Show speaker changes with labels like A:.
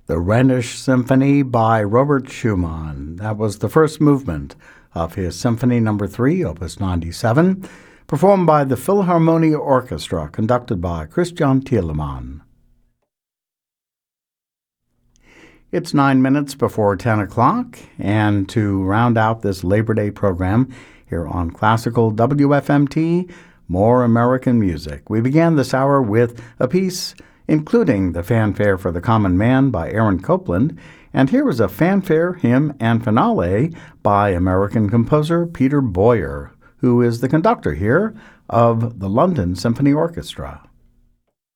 A: The Rhenish Symphony by Robert Schumann. That was the first movement of his Symphony No. 3, Opus 97, performed by the Philharmonia Orchestra, conducted by Christian Thielemann. It's 9 minutes before 10 o'clock, and to round out this Labor Day program here on Classical WFMT, more American music. We began this hour with a piece including the Fanfare for the Common Man by Aaron Copland, and here was a fanfare, hymn, and finale by American composer Peter Boyer, who is the conductor here of the London Symphony Orchestra.